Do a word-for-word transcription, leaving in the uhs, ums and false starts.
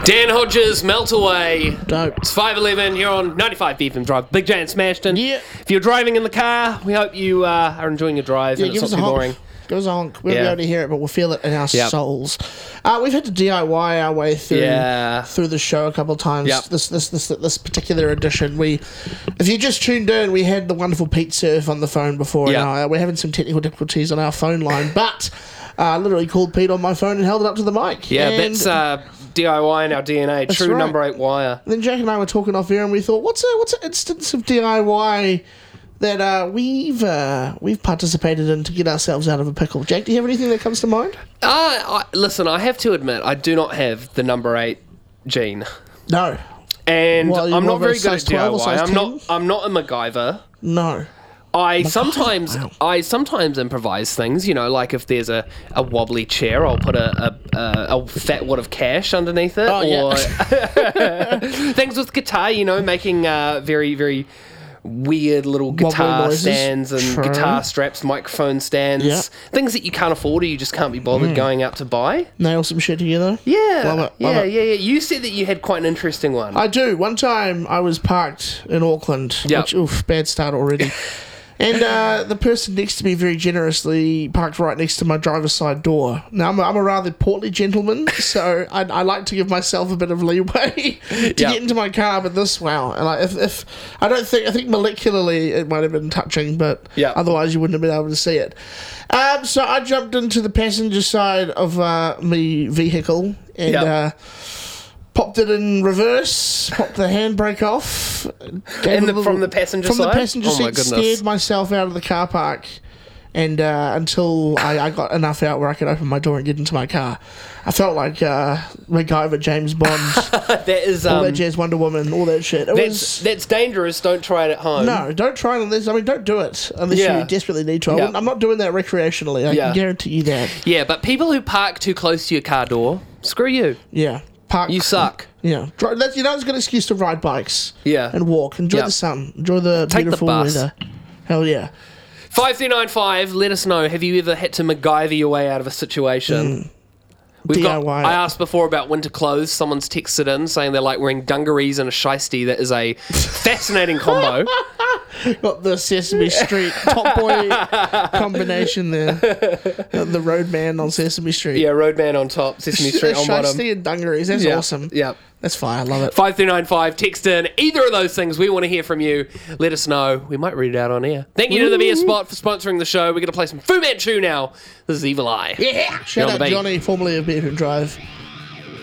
Dan Hodges, Melt Away. Dope. It's five eleven here on ninety-five B F M Drive. Big J and Smashton. Yeah. If you're driving in the car, we hope you uh, are enjoying your drive Yeah, and give it's us not a too honk. boring. Give us a honk. We won't Yeah. be able to hear it, but we'll feel it in our Yep. souls. Uh, we've had to D I Y our way through Yeah. through the show a couple of times. Yep. This this this this particular edition, we if you just tuned in, we had the wonderful Pete Surf on the phone before. Yep. And, uh, we're having some technical difficulties on our phone line, but uh, literally called Pete on my phone and held it up to the mic. Yeah, and that's uh, D I Y in our D N A. True right. number eight wire. then Jack and I were talking off air, and we thought, what's a what's an instance of D I Y that uh, we've uh, we've participated in to get ourselves out of a pickle? Jack, do you have anything that comes to mind? Uh, I, listen, I have to admit, I do not have the number eight gene. No, And Well, you're I'm more not of a very good size at D I twelve or Y. size I'm not, ten? I'm not a MacGyver. no. I sometimes wow. I sometimes improvise things, you know, like if there's a, a wobbly chair, I'll put a, a, a, a fat wad of cash underneath it. Oh, yeah. Or things with guitar, you know, making uh, very, very weird little guitar noises. stands and True. guitar straps, microphone stands, Yeah. things that you can't afford or you just can't be bothered going out to buy. Nail some shit together. Yeah, Love it, love yeah, it. yeah, yeah. You said that you had quite an interesting one. I do. One time I was parked in Auckland, Yep. which, oof, bad start already. And uh, the person next to me very generously parked right next to my driver's side door. Now, I'm a, I'm a rather portly gentleman, so I, I like to give myself a bit of leeway to Yep. get into my car, but this, wow. And like, if, if I don't think, I think molecularly it might have been touching, but Yep. otherwise you wouldn't have been able to see it. Um, so I jumped into the passenger side of uh, my vehicle and... Yep. Uh, popped it in reverse, popped the handbrake off. gave And a the- little- from the passenger from side? the passenger Oh my seat, goodness. steered myself out of the car park, and uh, until I, I got enough out where I could open my door and get into my car, I felt like uh, MacGyver, James Bond, that is all um, that jazz, Wonder Woman, all that shit. It that's was. that's dangerous. Don't try it at home. No, don't try it unless I mean don't do it unless Yeah. you desperately need to. I Yeah. wouldn't- I'm not doing that recreationally. I Yeah. can guarantee you that. Yeah, but people who park too close to your car door, screw you. Yeah, park. You suck. Yeah, Dri- that's you know it's a good excuse to ride bikes. Yeah. and walk. Enjoy Yeah. the sun. Enjoy the Take the beautiful bus. weather. Hell yeah. five three nine five, let us know. Have you ever had to MacGyver your way out of a situation? We've got, D I Y. I asked before about winter clothes. Someone's texted in saying they like wearing dungarees and a shiesty. That is a fascinating combo. Got the Sesame Street Top Boy combination there. The roadman on Sesame Street. Yeah, Roadman on top, Sesame Street on bottom. Shiesty and dungarees. That's Yeah, awesome. yeah. That's fine. I love it. five three nine five, text in either of those things. We want to hear from you. Let us know. We might read it out on air. Thank you to the Beer Spot for sponsoring the show. We're going to play some Fu Manchu now. This is Evil Eye. Yeah. Shout on out the beat. Johnny, formerly of Beer and Drive.